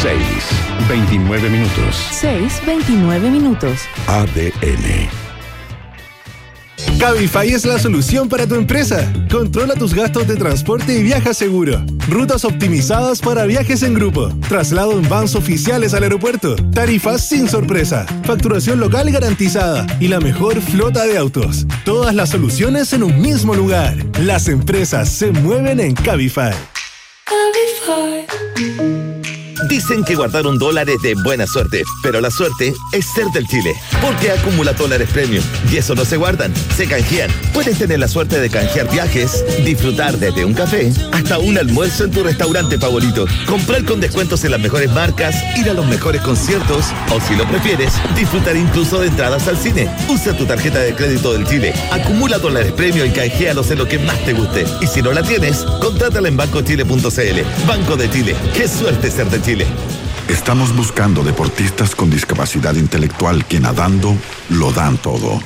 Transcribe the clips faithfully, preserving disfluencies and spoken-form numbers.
seis, veintinueve minutos. seis, veintinueve minutos. A D N. Cabify es la solución para tu empresa. Controla tus gastos de transporte y viaja seguro. Rutas optimizadas para viajes en grupo. Traslado en vans oficiales al aeropuerto. Tarifas sin sorpresa. Facturación local garantizada. Y la mejor flota de autos. Todas las soluciones en un mismo lugar. Las empresas se mueven en Cabify. Cabify. Dicen que guardar un dólar es de buena suerte, pero la suerte es ser del Chile, porque acumula dólares premium, y eso no se guardan, se canjean. Puedes tener la suerte de canjear viajes, disfrutar desde un café hasta un almuerzo en tu restaurante favorito, comprar con descuentos en las mejores marcas, ir a los mejores conciertos, o si lo prefieres, disfrutar incluso de entradas al cine. Usa tu tarjeta de crédito del Chile, acumula dólares premium y canjealos en lo que más te guste. Y si no la tienes, contrátala en banco chile punto c l. Banco de Chile, qué suerte ser de Chile. Estamos buscando deportistas con discapacidad intelectual que nadando lo dan todo.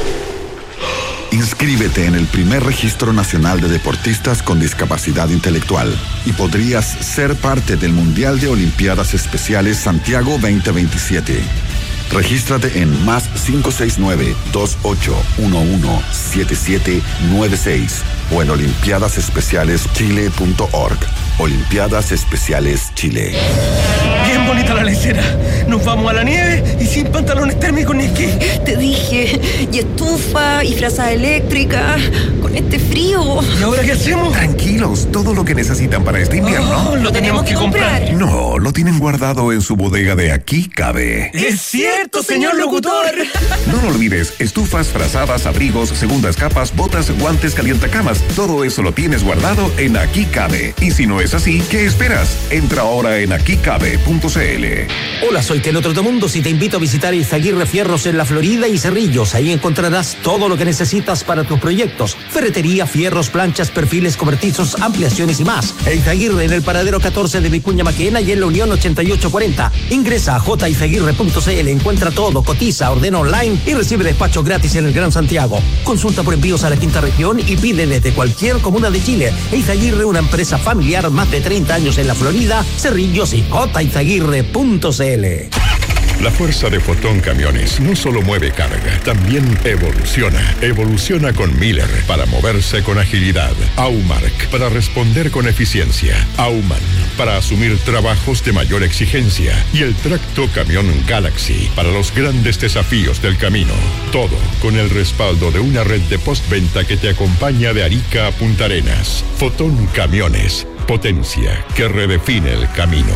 Inscríbete en el primer registro nacional de deportistas con discapacidad intelectual y podrías ser parte del Mundial de Olimpiadas Especiales Santiago veinte veintisiete. Regístrate en más cinco seis nueve, dos ocho uno uno, siete siete nueve seis o en olimpiadas especiales chile punto org. Olimpiadas Especiales Chile. Bien bonita la lecera. Nos vamos a la nieve y sin pantalones térmicos ni esquí. Te dije, y estufa, y frazada eléctrica, con este frío. ¿Y ahora qué hacemos? Tranquilos, todo lo que necesitan para este invierno. Oh, lo tenemos que comprar. No, lo tienen guardado en su bodega de Aquí Cabe. ¡Es cierto, señor locutor! No lo olvides, estufas, frazadas, abrigos, segundas capas, botas, guantes, calientacamas. Todo eso lo tienes guardado en Aquí Cabe. Y si no es así, ¿qué esperas? Entra ahora en aquí cabe punto c l. Hola, soy Teno Trotamundos y te invito a visitar Izaguirre Fierros en La Florida y Cerrillos. Ahí encontrarás todo lo que necesitas para tus proyectos. Ferretería, fierros, planchas, perfiles, cobertizos, ampliaciones y más. Izaguirre en el paradero catorce de Vicuña Maquena y en la Unión ochenta y ocho cuarenta. Ingresa a j izaguirre punto c l, encuentra todo, cotiza, ordena online y recibe despacho gratis en el Gran Santiago. Consulta por envíos a la quinta región y pide desde cualquier comuna de Chile. Izaguirre, una empresa familiar, más de treinta años en la Florida, Cerrillos y j izaguirre punto c l. La fuerza de Fotón Camiones no solo mueve carga, también evoluciona. Evoluciona con Miller para moverse con agilidad. Aumark para responder con eficiencia. Auman para asumir trabajos de mayor exigencia. Y el tracto camión Galaxy para los grandes desafíos del camino. Todo con el respaldo de una red de postventa que te acompaña de Arica a Punta Arenas. Fotón Camiones. Potencia que redefine el camino.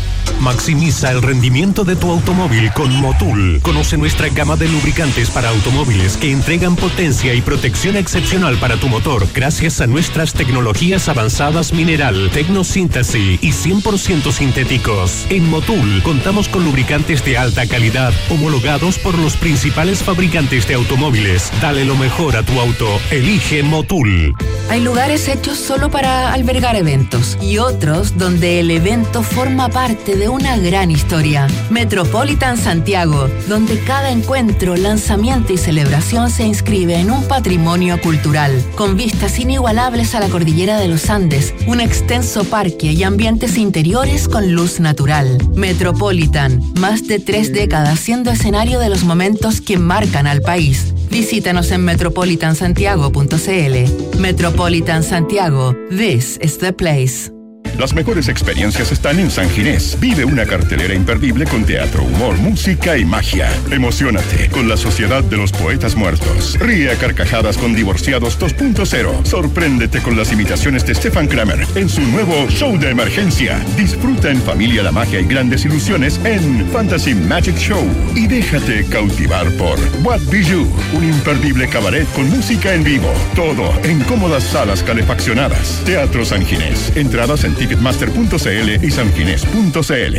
Maximiza el rendimiento de tu automóvil con Motul. Conoce nuestra gama de lubricantes para automóviles que entregan potencia y protección excepcional para tu motor gracias a nuestras tecnologías avanzadas mineral, tecnosíntesis y cien por ciento sintéticos. En Motul contamos con lubricantes de alta calidad homologados por los principales fabricantes de automóviles. Dale lo mejor a tu auto. Elige Motul. Hay lugares hechos solo para albergar eventos y otros donde el evento forma parte de una gran historia. Metropolitan Santiago, donde cada encuentro, lanzamiento y celebración se inscribe en un patrimonio cultural, con vistas inigualables a la cordillera de los Andes, un extenso parque y ambientes interiores con luz natural. Metropolitan, más de tres décadas siendo escenario de los momentos que marcan al país. Visítanos en metropolitan santiago punto c l. Metropolitan Santiago, this is the place. Las mejores experiencias están en San Ginés. Vive una cartelera imperdible con teatro, humor, música y magia. Emociónate con la Sociedad de los Poetas Muertos. Ríe a carcajadas con Divorciados dos punto cero. Sorpréndete con las imitaciones de Stefan Kramer en su nuevo show de emergencia. Disfruta en familia la magia y grandes ilusiones en Fantasy Magic Show. Y déjate cautivar por What Bijou, un imperdible cabaret con música en vivo. Todo en cómodas salas calefaccionadas. Teatro San Ginés. Entradas en ticketmaster punto c l y sanginés punto c l.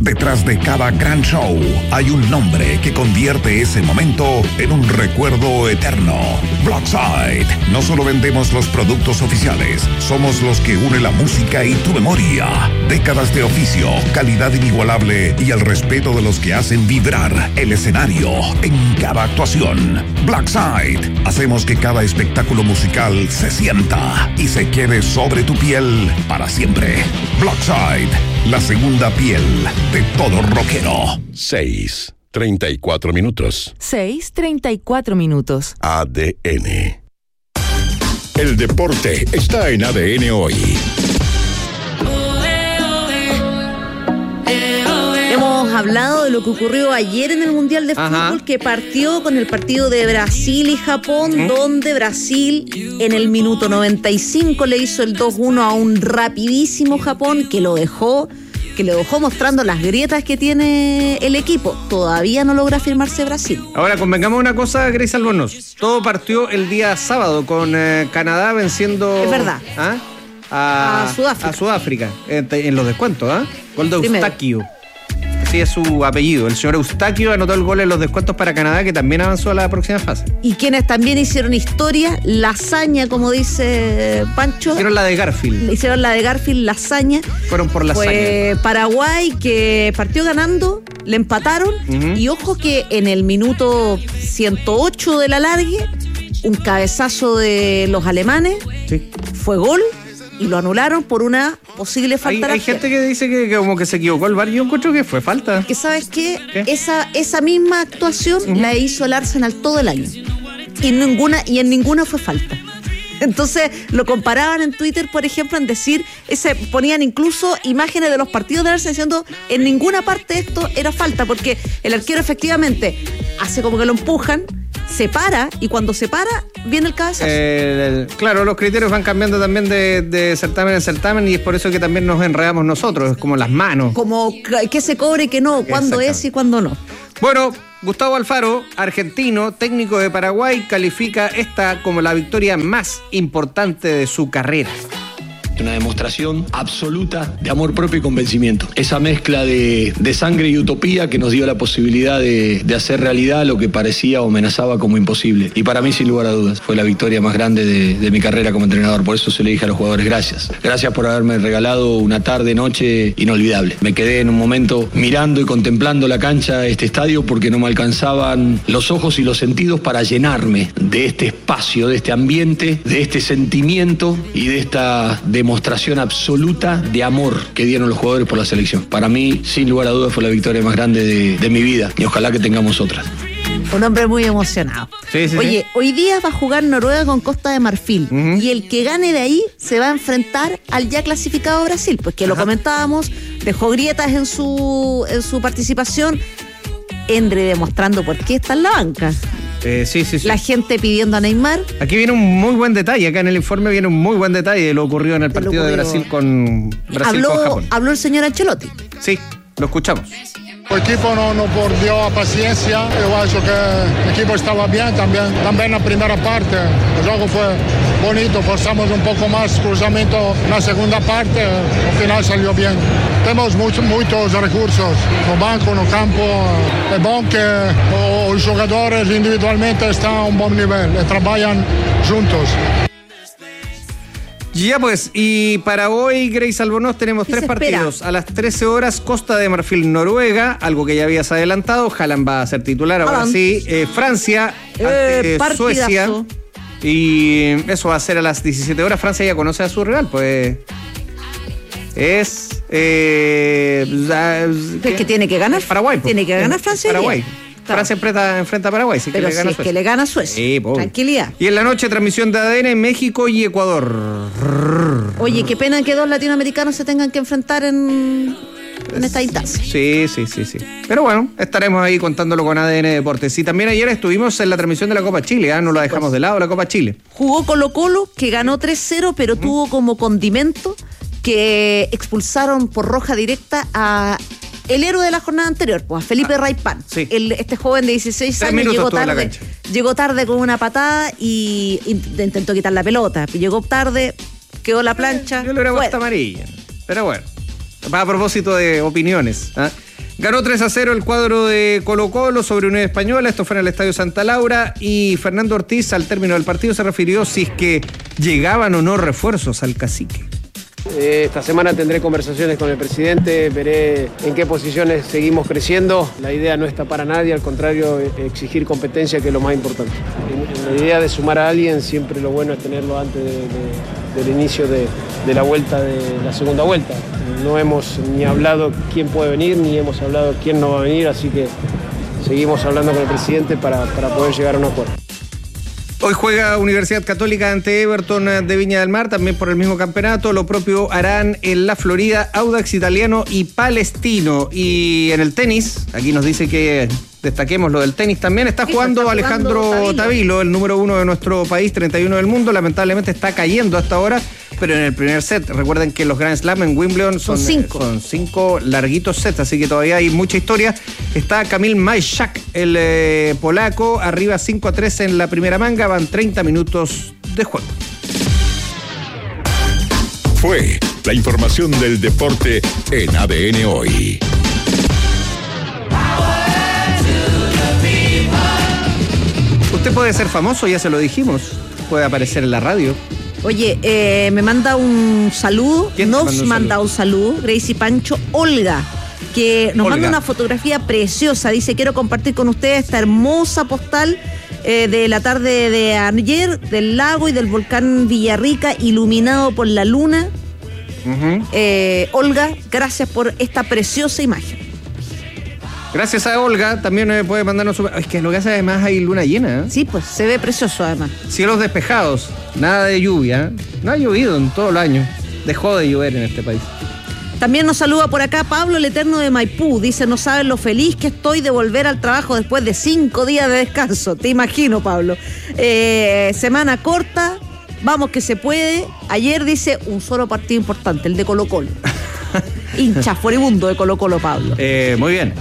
Detrás de cada gran show hay un nombre que convierte ese momento en un recuerdo eterno. Blackside. No solo vendemos los productos oficiales, somos los que une la música y tu memoria. Décadas de oficio, calidad inigualable y el respeto de los que hacen vibrar el escenario en cada actuación. Blackside. Hacemos que cada espectáculo musical se sienta y se quede sobre tu piel para siempre. Blackside. La segunda piel de todo rockero. seis, treinta y cuatro minutos. seis, treinta y cuatro minutos. A D N. El deporte está en A D N hoy. Hemos hablado de lo que ocurrió ayer en el Mundial de Ajá. Fútbol, que partió con el partido de Brasil y Japón, ¿Mm? donde Brasil en el minuto noventa y cinco le hizo el dos uno a un rapidísimo Japón que lo dejó, que lo dejó mostrando las grietas que tiene el equipo. Todavía no logra firmarse Brasil. Ahora, convengamos una cosa, Grace Albornoz. Todo partió el día sábado con eh, Canadá venciendo... Es verdad. ¿Ah? A, A Sudáfrica. A Sudáfrica, en, en los descuentos, ¿ah? ¿eh? Gol de Primero. Eustaquio. Así es su apellido. El señor Eustaquio anotó el gol en los descuentos para Canadá, que también avanzó a la próxima fase. Y quienes también hicieron historia, lasaña, como dice Pancho. Hicieron la de Garfield. Hicieron la de Garfield, lasaña. Fueron por lasaña. Fue Paraguay, que partió ganando, le empataron. Uh-huh. Y ojo que en el minuto ciento ocho de la alargue, un cabezazo de los alemanes, sí. fue gol. Y lo anularon por una posible falta. Hay, hay gente que dice que, que como que se equivocó el V A R. Yo encuentro que fue falta. Que sabes qué, ¿Qué? esa esa misma actuación uh-huh. la hizo el Arsenal todo el año y ninguna y en ninguna fue falta. Entonces lo comparaban en Twitter, por ejemplo, en decir, ese ponían incluso imágenes de los partidos de Arsenal diciendo en ninguna parte esto era falta, porque el arquero efectivamente hace como que lo empujan, se para y cuando se para viene el cabezazo. Eh, claro, los criterios van cambiando también de, de certamen en certamen y es por eso que también nos enredamos nosotros, es como las manos. Como que se cobre y que no, cuándo es y cuándo no. Bueno, Gustavo Alfaro, argentino, técnico de Paraguay, califica esta como la victoria más importante de su carrera. Una demostración absoluta de amor propio y convencimiento. Esa mezcla de, de sangre y utopía que nos dio la posibilidad de, de hacer realidad lo que parecía o amenazaba como imposible. Y para mí, sin lugar a dudas, fue la victoria más grande de, de mi carrera como entrenador. Por eso se le dije a los jugadores gracias. Gracias por haberme regalado una tarde, noche inolvidable. Me quedé en un momento mirando y contemplando la cancha, este estadio, porque no me alcanzaban los ojos y los sentidos para llenarme de este espacio, de este ambiente, de este sentimiento y de esta demostración absoluta de amor que dieron los jugadores por la selección. Para mí, sin lugar a dudas, fue la victoria más grande de, de mi vida y ojalá que tengamos otras. Un hombre muy emocionado. Sí, sí, Oye, sí. hoy día va a jugar Noruega con Costa de Marfil uh-huh. y el que gane de ahí se va a enfrentar al ya clasificado Brasil, pues que Ajá. lo comentábamos, dejó grietas en su, en su participación, Endre demostrando por qué está en la banca. Eh, sí, sí, sí. La gente pidiendo a Neymar. Aquí viene un muy buen detalle, acá en el informe viene un muy buen detalle de lo ocurrido en el partido de Brasil con Brasil habló, con Japón. Habló el señor Ancelotti. Sí, lo escuchamos. El equipo no, no perdió paciencia, yo acho que el equipo estaba bien también, también la primera parte, el juego fue bonito, forzamos un poco más cruzamiento en la segunda parte, al final salió bien. Tenemos muchos, muchos recursos, no banco, no campo, es bueno que los jugadores individualmente están a un buen nivel y trabajan juntos. Ya pues, y para hoy, Grace Albornoz, tenemos tres partidos. A las trece horas, Costa de Marfil, Noruega, algo que ya habías adelantado. Haaland va a ser titular, ahora Haaland. sí. Eh, Francia, eh, ante Suecia. Y eso va a ser a las diecisiete horas. Francia ya conoce a su rival, pues... Es... Eh, ¿Qué? que tiene que ganar Paraguay. Pues. Tiene que ganar Francia. Paraguay. Claro. Francia enfrenta, enfrenta a Paraguay, si pero que le gana si es que le gana Suecia. Sí, tranquilidad. Y en la noche, transmisión de A D N, México y Ecuador. Oye, qué pena que dos latinoamericanos se tengan que enfrentar en, en esta instancia. Sí, sí, sí, sí. Pero bueno, estaremos ahí contándolo con A D N Deportes. Y también ayer estuvimos en la transmisión de la Copa Chile, ¿eh? No la dejamos pues, de lado, la Copa Chile. Jugó Colo-Colo, que ganó tres cero, pero uh-huh. tuvo como condimento que expulsaron por roja directa a... el héroe de la jornada anterior, pues a Felipe ah, Raypan. Sí. El, este joven de dieciséis Tres años llegó tarde, llegó tarde con una patada y intentó quitar la pelota. Llegó tarde, quedó la plancha. Yo le hubiera puesto amarilla. Pero bueno, va a propósito de opiniones. ¿eh? Ganó tres a cero el cuadro de Colo-Colo sobre Unión Española, esto fue en el Estadio Santa Laura, y Fernando Ortiz al término del partido se refirió si es que llegaban o no refuerzos al Cacique. Esta semana tendré conversaciones con el presidente, veré en qué posiciones seguimos creciendo. La idea no está para nadie, al contrario, exigir competencia, que es lo más importante. La idea de sumar a alguien, siempre lo bueno es tenerlo antes de, de, del inicio de, de la vuelta, de la segunda vuelta. No hemos ni hablado quién puede venir, ni hemos hablado quién no va a venir, así que seguimos hablando con el presidente para, para poder llegar a un acuerdo. Hoy juega Universidad Católica ante Everton de Viña del Mar, también por el mismo campeonato. Lo propio harán en la Florida Audax Italiano y Palestino. Y en el tenis, aquí nos dice que destaquemos lo del tenis también. Está jugando, está jugando Alejandro Tavilo. Tavilo, el número uno de nuestro país, treinta y uno del mundo. Lamentablemente está cayendo hasta ahora, pero en el primer set. Recuerden que los Grand Slam en Wimbledon son, son, cinco. son cinco larguitos sets, así que todavía hay mucha historia. Está Kamil Majczak, el eh, polaco, arriba cinco a tres en la primera manga. Van treinta minutos de juego. Fue la información del deporte en A D N Hoy. Usted puede ser famoso, ya se lo dijimos. Puede aparecer en la radio. Oye, eh, me manda un saludo, nos manda un, manda un saludo, Gracie Pancho, Olga, que nos Olga. manda una fotografía preciosa. Dice, quiero compartir con ustedes esta hermosa postal eh, de la tarde de ayer, del lago y del volcán Villarrica, iluminado por la luna. Uh-huh. eh, Olga, gracias por esta preciosa imagen. Gracias a Olga, también me puede mandarnos su... Es que lo que hace además hay luna llena, ¿eh? Sí, pues se ve precioso además. Cielos despejados, nada de lluvia, ¿eh? No ha llovido en todo el año. Dejó de llover en este país. También nos saluda por acá Pablo, el Eterno de Maipú. Dice, no saben lo feliz que estoy de volver al trabajo después de cinco días de descanso. Te imagino, Pablo. Eh, semana corta, vamos que se puede. Ayer dice un solo partido importante, el de Colo-Colo. Hincha furibundo de Colo-Colo, Pablo. Eh, muy bien.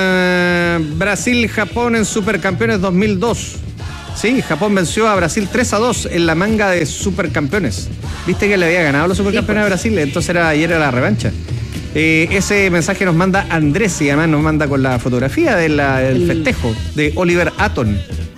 Eh, Brasil-Japón en Supercampeones dos mil dos. Sí, Japón venció a Brasil tres a dos en la manga de Supercampeones. Viste que le había ganado a los Supercampeones sí, pues. a Brasil, entonces era, ayer era la revancha. Eh, ese mensaje nos manda Andrés y además nos manda con la fotografía de la, del festejo de Oliver Atom.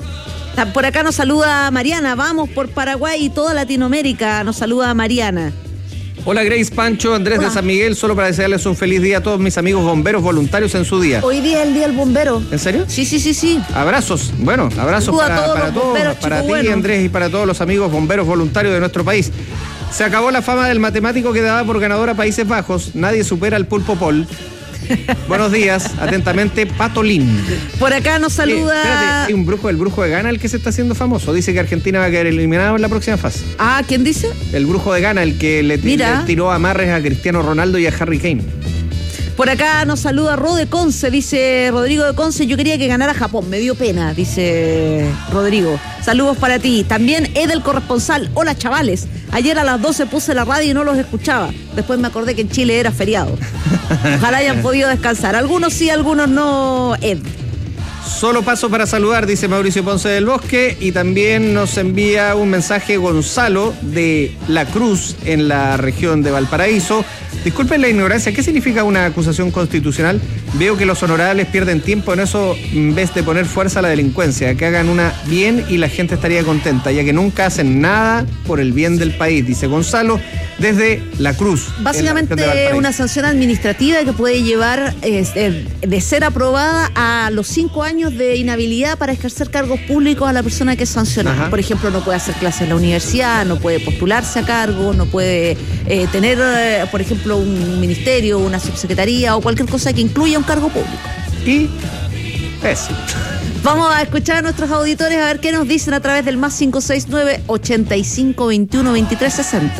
Por acá nos saluda Mariana, vamos por Paraguay y toda Latinoamérica, nos saluda Mariana. Hola Grace, Pancho, Andrés Hola. de San Miguel, solo para desearles un feliz día a todos mis amigos bomberos voluntarios en su día. Hoy día es el día del bombero. ¿En serio? Sí, sí, sí, sí. Abrazos, bueno, abrazos para, todos, para todos, bomberos, para ti bueno. Andrés y para todos los amigos bomberos voluntarios de nuestro país. Se acabó la fama del matemático que daba por ganador a Países Bajos, nadie supera al Pulpo Paul. Buenos días, atentamente, Patolín. Por acá nos saluda... Eh, espérate, hay un brujo, el brujo de Ghana, el que se está haciendo famoso. Dice que Argentina va a quedar eliminado en la próxima fase. Ah, ¿quién dice? El brujo de Ghana, el que le, le tiró amarres a Cristiano Ronaldo y a Harry Kane. Por acá nos saluda Ro de Conce, dice Rodrigo de Conce, yo quería que ganara Japón, me dio pena, dice Rodrigo. Saludos para ti. También Edel corresponsal, hola chavales, ayer a las doce puse la radio y no los escuchaba, después me acordé que en Chile era feriado. Ojalá hayan podido descansar, algunos sí, algunos no, Ed. Solo paso para saludar, dice Mauricio Ponce del Bosque, y también nos envía un mensaje Gonzalo de La Cruz en la región de Valparaíso. Disculpen la ignorancia, ¿qué significa una acusación constitucional? Veo que los honorables pierden tiempo en eso en vez de poner fuerza a la delincuencia, que hagan una bien y la gente estaría contenta, ya que nunca hacen nada por el bien del país, dice Gonzalo desde La Cruz. Básicamente una sanción administrativa que puede llevar eh, de ser aprobada a los cinco años de inhabilidad para ejercer cargos públicos a la persona que es sancionada. Por ejemplo, no puede hacer clases en la universidad, no puede postularse a cargos, no puede eh, tener, eh, por ejemplo, un ministerio, una subsecretaría o cualquier cosa que incluya un cargo público. Y eso. Vamos a escuchar a nuestros auditores a ver qué nos dicen a través del más cinco seis nueve, ochenta y cinco, veintiuno, veintitrés, sesenta.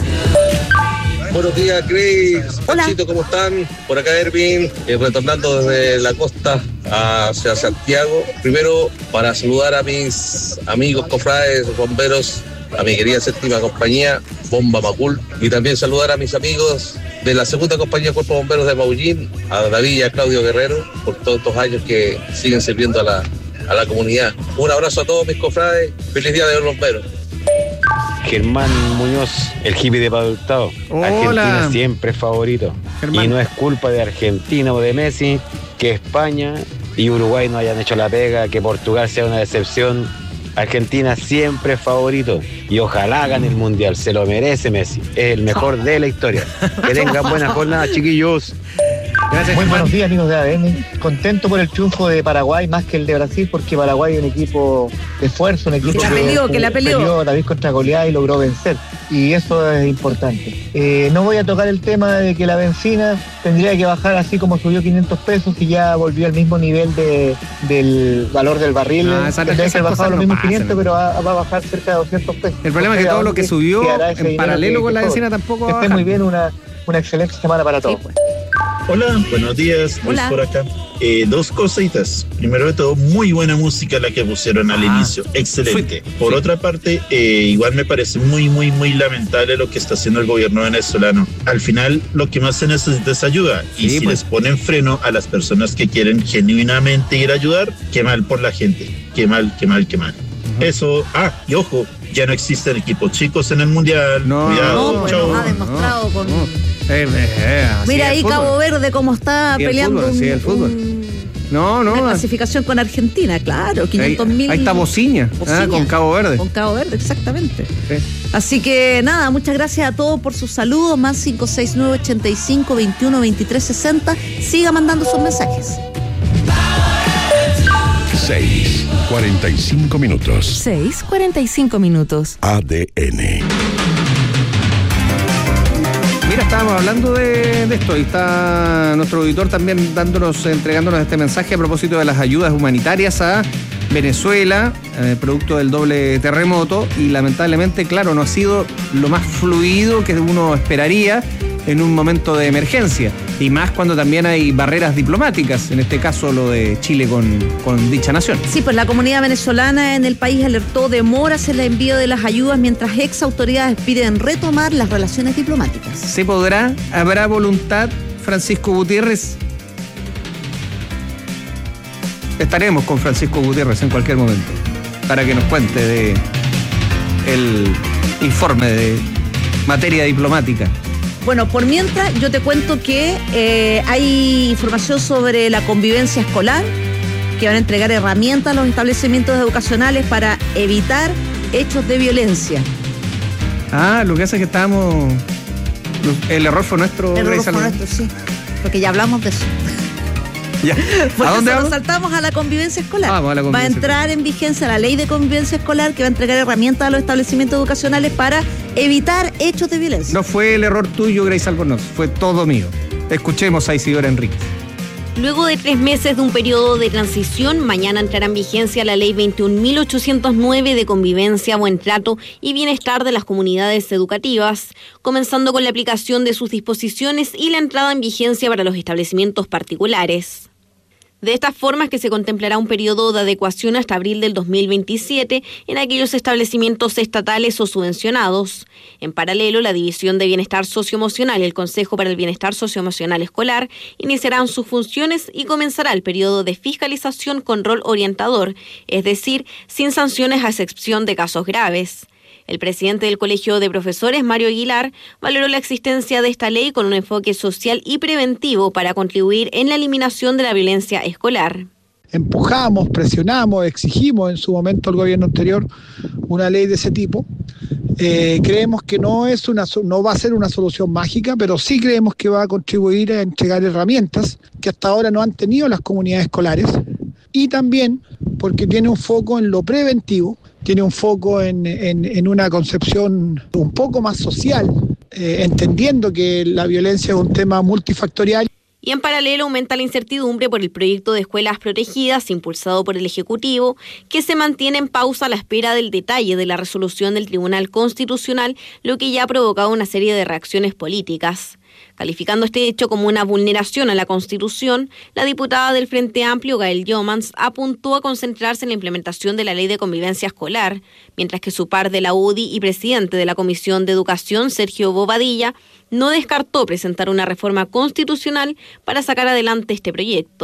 Buenos días, Grace. Panchito, ¿cómo están? Por acá, Ervin, eh, retornando desde la costa hacia Santiago. Primero, para saludar a mis amigos cofrades, bomberos, a mi querida séptima compañía, Bomba Macul, y también saludar a mis amigos de la segunda compañía Cuerpo de Bomberos de Maullín, a David y a Claudio Guerrero, por todos estos años que siguen sirviendo a la, a la comunidad. Un abrazo a todos mis cofrades, feliz día de los bomberos. Germán Muñoz, el hippie de Padre Hurtado. Hola. Argentina siempre es favorito. Germán. Y no es culpa de Argentina o de Messi que España y Uruguay no hayan hecho la pega, que Portugal sea una decepción. Argentina siempre es favorito y ojalá gane el Mundial, se lo merece Messi, es el mejor de la historia. Que tengan buena jornada, chiquillos. Gracias, Muy Germán. buenos días, amigos de A D N. Contento por el triunfo de Paraguay más que el de Brasil, porque Paraguay es un equipo de esfuerzo, un equipo Que la peleó, que la peleó. peleó David contra Goliat y logró vencer. Y eso es importante. Eh, no voy a tocar el tema de que la benzina tendría que bajar así como subió quinientos pesos y ya volvió al mismo nivel de, del valor del barril. No, esa- Tendría que esas haber bajado cosas los no mismos pasan. quinientos, pero va, va a bajar cerca de doscientos pesos. El problema es que todo lo que subió Quedará ese en dinero paralelo que- con la que benzina sobra. tampoco Que va a esté bajar. muy bien, una, una excelente semana para todos. Hola, buenos días, Luis Hola. por acá. Eh, dos cositas. Primero de todo, muy buena música la que pusieron al Ah, inicio, excelente. sí, Por sí. otra parte, eh, igual me parece muy, muy, muy lamentable lo que está haciendo el gobierno venezolano. Al final, lo que más se necesita es ayuda. Y Sí, si pues. les ponen freno a las personas que quieren genuinamente ir a ayudar, qué mal por la gente. Qué mal, qué mal, qué mal. Eso, ah, y ojo, ya no existen equipos chicos en el Mundial. No, Cuidado, No, pues chao. nos ha demostrado con... No. Eh, eh, eh, así Mira es ahí el fútbol. Cabo Verde cómo está Así es el peleando fútbol, así es el un- fútbol. un- No, no. una clasificación con Argentina, claro, quinientos mil. Ahí está Bociña, ah, con Cabo Verde. Con Cabo Verde, exactamente. Sí. Así que nada, muchas gracias a todos por sus saludos, más cinco seis nueve, ochenta y cinco, veintiuno, veintitrés, sesenta. Siga mandando sus mensajes. seis, cuarenta y cinco minutos. seis cuarenta y cinco minutos. A D N. Mira, estábamos hablando de, de esto y está nuestro auditor también dándonos, entregándonos este mensaje a propósito de las ayudas humanitarias a Venezuela, eh, producto del doble terremoto, y lamentablemente, claro, no ha sido lo más fluido que uno esperaría en un momento de emergencia, y más cuando también hay barreras diplomáticas, en este caso lo de Chile con, con dicha nación. Sí, pues la comunidad venezolana en el país alertó demoras en el envío de las ayudas mientras ex autoridades piden retomar las relaciones diplomáticas. ¿Se podrá? ¿Habrá voluntad, Francisco Gutiérrez? Estaremos con Francisco Gutiérrez en cualquier momento para que nos cuente de el informe de materia diplomática. Bueno, por mientras yo te cuento que eh, hay información sobre la convivencia escolar, que van a entregar herramientas a los establecimientos educacionales para evitar hechos de violencia. Ah, lo que hace es que estábamos... El error fue nuestro. El error Grace fue Alonso. nuestro, sí, porque ya hablamos de eso. Ya. Por ¿A eso dónde nos vamos? saltamos a la convivencia escolar. Vamos a la va a convivencia entrar en vigencia la ley de convivencia escolar, que va a entregar herramientas a los establecimientos educacionales para evitar hechos de violencia. No fue el error tuyo, Grace Albornoz, fue todo mío. Escuchemos a Isidora Enríquez. Luego de tres meses de un periodo de transición, mañana entrará en vigencia la Ley veintiún mil ochocientos nueve de convivencia, buen trato y bienestar de las comunidades educativas, comenzando con la aplicación de sus disposiciones y la entrada en vigencia para los establecimientos particulares. De esta forma es que se contemplará un periodo de adecuación hasta abril del dos mil veintisiete en aquellos establecimientos estatales o subvencionados. En paralelo, la División de Bienestar Socioemocional y el Consejo para el Bienestar Socioemocional Escolar iniciarán sus funciones y comenzará el periodo de fiscalización con rol orientador, es decir, sin sanciones a excepción de casos graves. El presidente del Colegio de Profesores, Mario Aguilar, valoró la existencia de esta ley con un enfoque social y preventivo para contribuir en la eliminación de la violencia escolar. Empujamos, presionamos, exigimos en su momento al gobierno anterior una ley de ese tipo. Eh, creemos que no, es una, no va a ser una solución mágica, pero sí creemos que va a contribuir a entregar herramientas que hasta ahora no han tenido las comunidades escolares, y también porque tiene un foco en lo preventivo, tiene un foco en, en, en una concepción un poco más social, eh, entendiendo que la violencia es un tema multifactorial. Y en paralelo aumenta la incertidumbre por el proyecto de escuelas protegidas impulsado por el Ejecutivo, que se mantiene en pausa a la espera del detalle de la resolución del Tribunal Constitucional, lo que ya ha provocado una serie de reacciones políticas. Calificando este hecho como una vulneración a la Constitución, la diputada del Frente Amplio, Gael Jomans, apuntó a concentrarse en la implementación de la Ley de Convivencia Escolar, mientras que su par de la U D I y presidente de la Comisión de Educación, Sergio Bobadilla, no descartó presentar una reforma constitucional para sacar adelante este proyecto.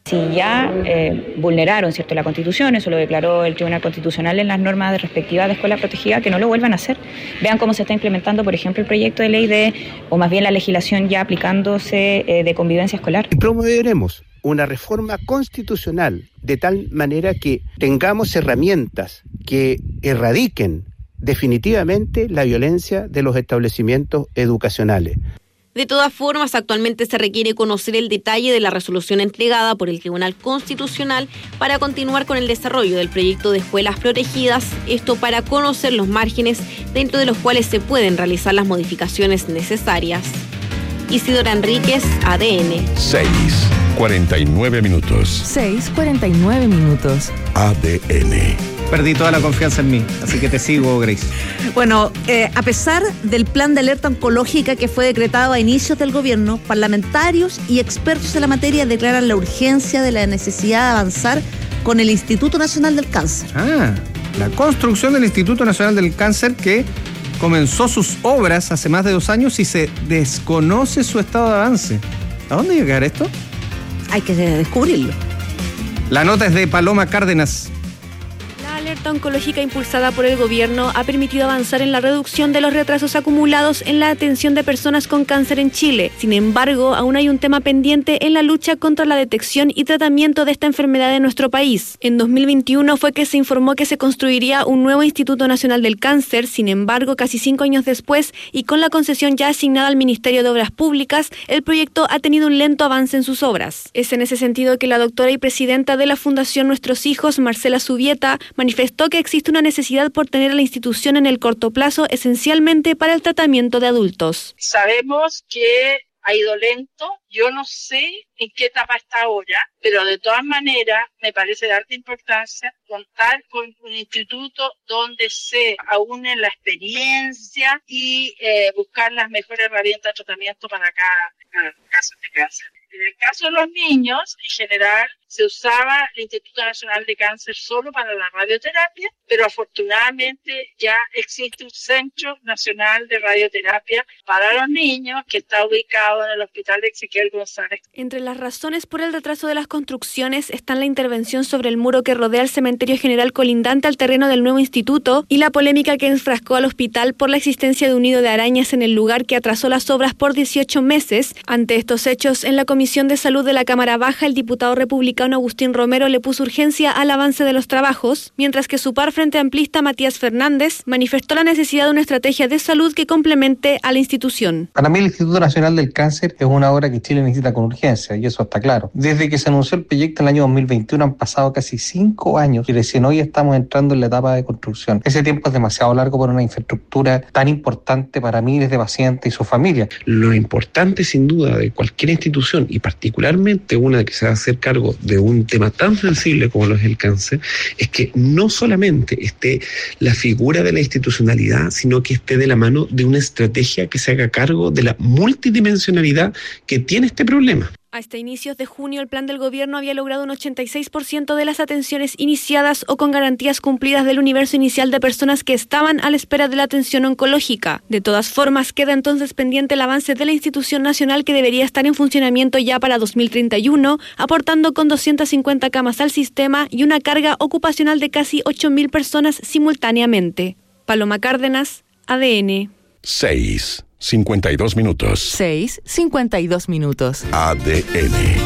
Si ya eh, vulneraron, ¿cierto?, la Constitución, eso lo declaró el Tribunal Constitucional en las normas de respectiva de escuela protegida, que no lo vuelvan a hacer. Vean cómo se está implementando, por ejemplo, el proyecto de ley de, o más bien la legislación ya aplicándose eh, de convivencia escolar. Y promoveremos una reforma constitucional de tal manera que tengamos herramientas que erradiquen definitivamente la violencia de los establecimientos educacionales. De todas formas, actualmente se requiere conocer el detalle de la resolución entregada por el Tribunal Constitucional para continuar con el desarrollo del proyecto de escuelas protegidas, esto para conocer los márgenes dentro de los cuales se pueden realizar las modificaciones necesarias. Isidora Enríquez, A D N. seis, cuarenta y nueve minutos. seis, cuarenta y nueve minutos. A D N. Perdí toda la confianza en mí, así que te sigo, Grace. Bueno, eh, a pesar del plan de alerta oncológica que fue decretado a inicios del gobierno, parlamentarios y expertos en la materia declaran la urgencia de la necesidad de avanzar con el Instituto Nacional del Cáncer. Ah, la construcción del Instituto Nacional del Cáncer que comenzó sus obras hace más de dos años y se desconoce su estado de avance. ¿A dónde va a llegar esto? Hay que descubrirlo. La nota es de Paloma Cárdenas. La alerta oncológica impulsada por el gobierno ha permitido avanzar en la reducción de los retrasos acumulados en la atención de personas con cáncer en Chile. Sin embargo, aún hay un tema pendiente en la lucha contra la detección y tratamiento de esta enfermedad en nuestro país. En dos mil veintiuno fue que se informó que se construiría un nuevo Instituto Nacional del Cáncer. Sin embargo, casi cinco años después y con la concesión ya asignada al Ministerio de Obras Públicas, el proyecto ha tenido un lento avance en sus obras. Es en ese sentido que la doctora y presidenta de la Fundación Nuestros Hijos, Marcela Zubieta, manifestó que existe una necesidad por tener a la institución en el corto plazo, esencialmente para el tratamiento de adultos. Sabemos que ha ido lento, yo no sé en qué etapa está ahora, pero de todas maneras me parece de alta importancia contar con un instituto donde se aúne la experiencia y eh, buscar las mejores herramientas de tratamiento para cada, cada caso de cáncer. En el caso de los niños, en general, se usaba el Instituto Nacional de Cáncer solo para la radioterapia, pero afortunadamente ya existe un Centro Nacional de Radioterapia para los niños que está ubicado en el Hospital de Ezequiel González. Entre las razones por el retraso de las construcciones están la intervención sobre el muro que rodea el cementerio general colindante al terreno del nuevo instituto y la polémica que enfrascó al hospital por la existencia de un nido de arañas en el lugar que atrasó las obras por dieciocho meses. Ante estos hechos, en la Comisión de Salud de la Cámara Baja, el diputado republicano Agustín Romero le puso urgencia al avance de los trabajos, mientras que su par frente amplista Matías Fernández manifestó la necesidad de una estrategia de salud que complemente a la institución. Para mí el Instituto Nacional del Cáncer es una obra que Chile necesita con urgencia, y eso está claro. Desde que se anunció el proyecto en el año dos mil veintiuno han pasado casi cinco años y recién hoy estamos entrando en la etapa de construcción. Ese tiempo es demasiado largo para una infraestructura tan importante para miles de pacientes y sus familias. Lo importante sin duda de cualquier institución y particularmente una que se va a hacer cargo de un tema tan sensible como lo es el cáncer, es que no solamente esté la figura de la institucionalidad, sino que esté de la mano de una estrategia que se haga cargo de la multidimensionalidad que tiene este problema. Hasta inicios de junio, el plan del gobierno había logrado un ochenta y seis por ciento de las atenciones iniciadas o con garantías cumplidas del universo inicial de personas que estaban a la espera de la atención oncológica. De todas formas, queda entonces pendiente el avance de la institución nacional que debería estar en funcionamiento ya para dos mil treinta y uno, aportando con doscientas cincuenta camas al sistema y una carga ocupacional de casi ocho mil personas simultáneamente. Paloma Cárdenas, A D N. seis, cincuenta y dos minutos. seis, cincuenta y dos minutos. A D N.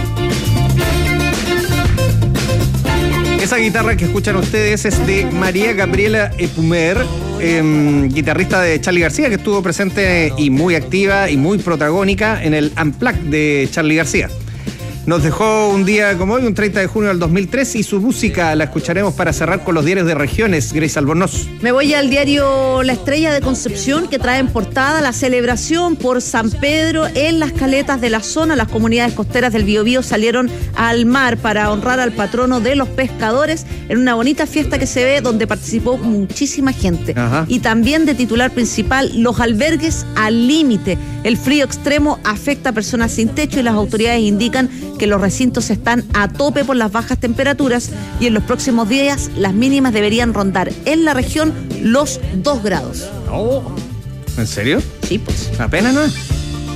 Esa guitarra que escuchan ustedes es de María Gabriela Epumer, eh, guitarrista de Charly García, que estuvo presente y muy activa y muy protagónica en el Unplugged de Charly García. Nos dejó un día como hoy, un treinta de junio del dos mil tres, y su música la escucharemos para cerrar con los diarios de regiones. Grace Albornoz. Me voy al diario La Estrella de Concepción, que trae en portada la celebración por San Pedro en las caletas de la zona. Las comunidades costeras del Biobío salieron al mar para honrar al patrono de los pescadores en una bonita fiesta que se ve donde participó muchísima gente. Ajá. Y también de titular principal, los albergues al límite. El frío extremo afecta a personas sin techo y las autoridades indican que los recintos están a tope por las bajas temperaturas y en los próximos días las mínimas deberían rondar en la región los dos grados. Oh, ¿en serio? Sí, pues. ¿Apenas no es?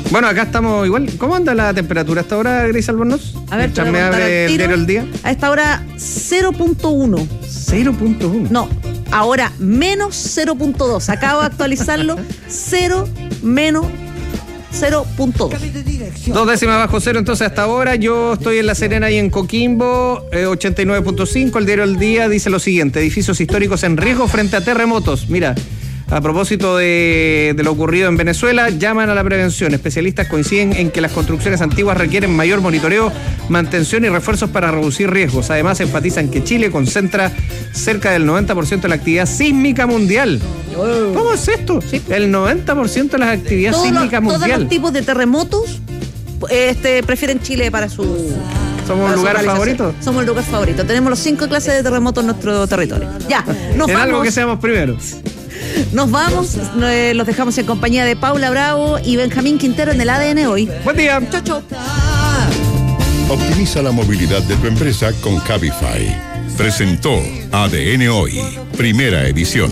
Bueno, acá estamos igual. ¿Cómo anda la temperatura hasta ahora, Grace Albornoz? A ver, me abre el diario El Día. A esta hora cero punto uno. cero punto uno. No, ahora menos cero punto dos. Acabo de actualizarlo. cero menos cero punto dos. Dos décimas bajo cero, entonces hasta ahora. Yo estoy en La Serena y en Coquimbo, eh, ochenta y nueve punto cinco. El diario El Día dice lo siguiente: edificios históricos en riesgo frente a terremotos. Mira, a propósito de, de lo ocurrido en Venezuela, llaman a la prevención. Especialistas coinciden en que las construcciones antiguas requieren mayor monitoreo, mantención y refuerzos para reducir riesgos. Además, enfatizan que Chile concentra cerca del noventa por ciento de la actividad sísmica mundial. ¿Cómo es esto? Sí. El noventa por ciento de las actividades Todos sísmicas los, mundial. Todos los tipos de terremotos este, prefieren Chile para su... ¿Somos un lugar favorito? Somos el lugar favorito. Tenemos los cinco clases de terremotos en nuestro territorio. Ya, nos en vamos. algo que seamos primeros. Nos vamos, eh, los dejamos en compañía de Paula Bravo y Benjamín Quintero en el A D N Hoy. Buen día. Chau, chau. Optimiza la movilidad de tu empresa con Cabify. Presentó A D N Hoy, primera edición.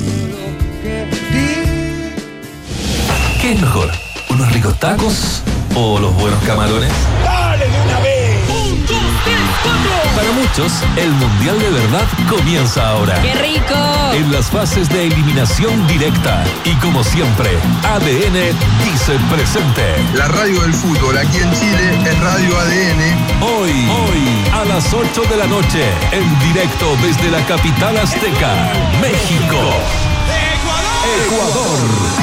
¿Qué es mejor? ¿Unos ricos tacos o los buenos camarones? ¡Dale de una vez! ¡Un, dos, tres, cuatro! Para muchos, el Mundial de verdad comienza ahora. ¡Qué rico! En las fases de eliminación directa. Y como siempre, A D N dice presente. La radio del fútbol aquí en Chile es Radio A D N. Hoy, hoy, a las ocho de la noche, en directo desde la capital azteca, México. Ecuador. Ecuador.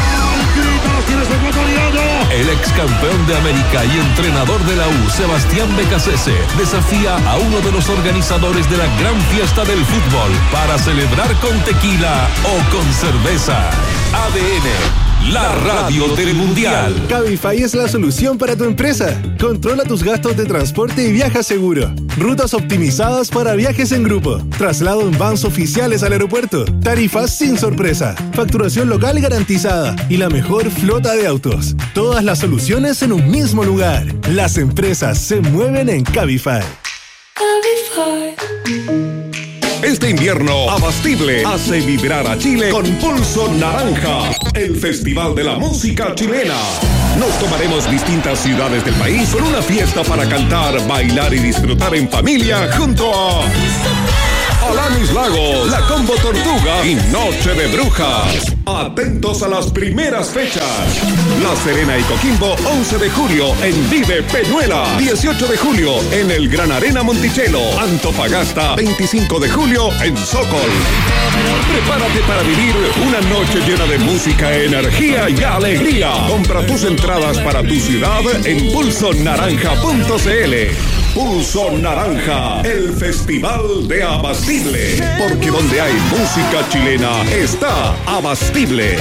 El ex campeón de América y entrenador de la U, Sebastián Becasese, desafía a uno de los organizadores de la gran fiesta del fútbol para celebrar con tequila o con cerveza. A D N, la radio del Mundial. Cabify es la solución para tu empresa. Controla tus gastos de transporte y viaja seguro. Rutas optimizadas para viajes en grupo. Traslado en vans oficiales al aeropuerto. Tarifas sin sorpresa. Facturación local garantizada. Y la mejor flota de autos. Todas las soluciones en un mismo lugar. Las empresas se mueven en Cabify. Cabify. Este invierno, Abastible hace vibrar a Chile con Pulso Naranja, el festival de la música chilena. Nos tomaremos distintas ciudades del país con una fiesta para cantar, bailar y disfrutar en familia junto a Alanis Lagos, La Combo Tortuga y Noche de Brujas. Atentos a las primeras fechas. La Serena y Coquimbo, once de julio en Vive Peñuela. dieciocho de julio en el Gran Arena Monticello. Antofagasta, veinticinco de julio en Sokol. Prepárate para vivir una noche llena de música, energía y alegría. Compra tus entradas para tu ciudad en pulso naranja punto c l. Pulso Naranja, el festival de Abastible. Porque donde hay música chilena está Abastible.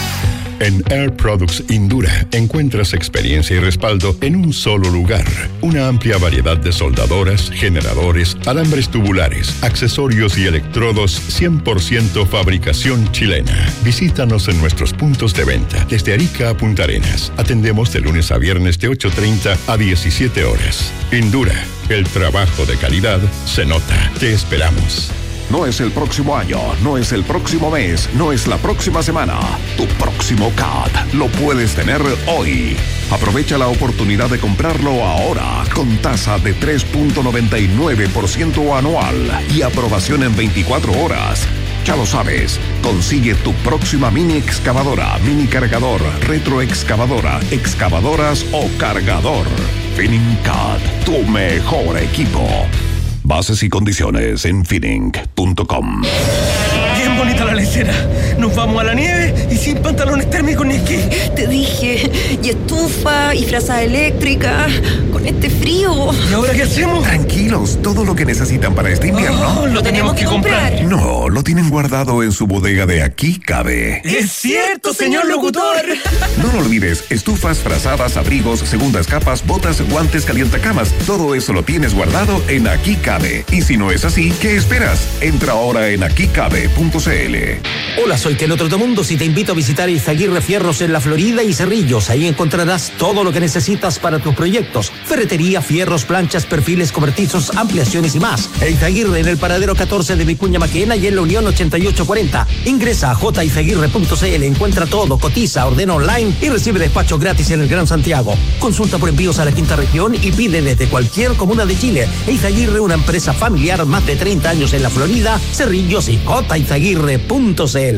En Air Products Indura encuentras experiencia y respaldo en un solo lugar. Una amplia variedad de soldadoras, generadores, alambres tubulares, accesorios y electrodos cien por ciento fabricación chilena. Visítanos en nuestros puntos de venta desde Arica a Punta Arenas. Atendemos de lunes a viernes de ocho treinta a diecisiete horas. Indura, el trabajo de calidad se nota. Te esperamos. No es el próximo año, no es el próximo mes, no es la próxima semana. Tu próximo C A D lo puedes tener hoy. Aprovecha la oportunidad de comprarlo ahora con tasa de tres punto noventa y nueve por ciento anual y aprobación en veinticuatro horas. Ya lo sabes, consigue tu próxima mini excavadora, mini cargador, retroexcavadora, excavadoras o cargador. Finning-Cat, tu mejor equipo. Bases y condiciones en finning punto com. Bien bonita la lecera. Nos vamos a la nieve y sin pantalones térmicos ni esquí. Te dije, y estufa, y frazada eléctrica, con este frío. ¿Y ahora qué hacemos? Tranquilos, todo lo que necesitan para este invierno. Oh, lo tenemos que comprar. No, lo tienen guardado en su bodega de Aquí Cabe. ¡Es cierto, señor locutor! No lo olvides, estufas, frazadas, abrigos, segundas capas, botas, guantes, calientacamas. Todo eso lo tienes guardado en Aquí Cabe. Y si no es así, ¿qué esperas? Entra ahora en aquí cabe punto c c l. Hola, soy Keno Trotamundos y te invito a visitar Izaguirre Fierros en la Florida y Cerrillos. Ahí encontrarás todo lo que necesitas para tus proyectos: ferretería, fierros, planchas, perfiles cobertizos, ampliaciones y más. E Izaguirre en el paradero catorce de Vicuña Maquena y en la Unión ochenta y ocho cuarenta. Ingresa a j izaguirre punto c l, encuentra todo, cotiza, ordena online y recibe despacho gratis en el Gran Santiago. Consulta por envíos a la quinta región y pide desde cualquier comuna de Chile. E Izaguirre, una empresa familiar, más de treinta años en la Florida, Cerrillos y j izaguirre punto c l.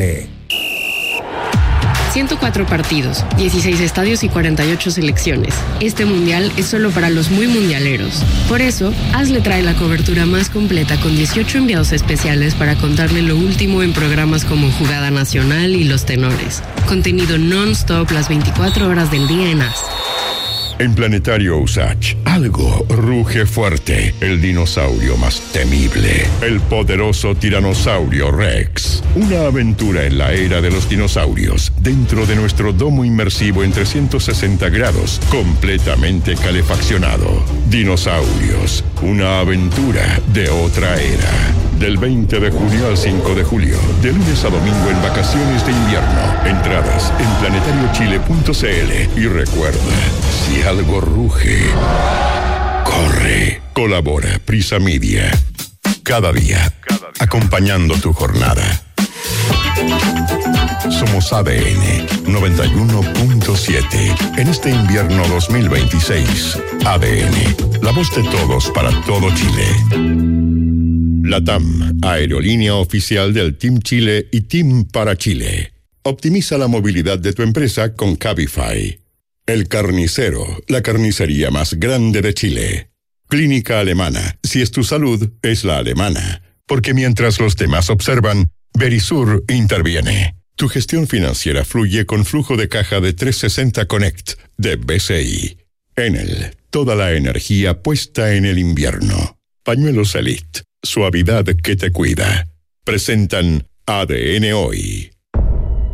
ciento cuatro partidos, dieciséis estadios y cuarenta y ocho selecciones. Este mundial es solo para los muy mundialeros. Por eso, Hazle trae la cobertura más completa con dieciocho enviados especiales para contarle lo último en programas como Jugada Nacional y Los Tenores. Contenido non-stop las veinticuatro horas del día en A S. En Planetario Usach, algo ruge fuerte. El dinosaurio más temible. El poderoso tiranosaurio Rex. Una aventura en la era de los dinosaurios. Dentro de nuestro domo inmersivo en trescientos sesenta grados. Completamente calefaccionado. Dinosaurios. Una aventura de otra era. Del veinte de junio al cinco de julio. De lunes a domingo en vacaciones de invierno. Entradas en planetario chile punto c l. Y recuerda, si algo ruge, corre. Colabora Prisa Media. Cada día, acompañando tu jornada. Somos A D N noventa y uno punto siete. En este invierno dos mil veintiséis, A D N, la voz de todos para todo Chile. LATAM, aerolínea oficial del Team Chile y Team para Chile. Optimiza la movilidad de tu empresa con Cabify. El Carnicero, la carnicería más grande de Chile. Clínica Alemana, si es tu salud, es la alemana. Porque mientras los demás observan, Verisur interviene. Tu gestión financiera fluye con flujo de caja de trescientos sesenta Connect de B C I. Enel, toda la energía puesta en el invierno. Pañuelos Elite, suavidad que te cuida. Presentan A D N Hoy.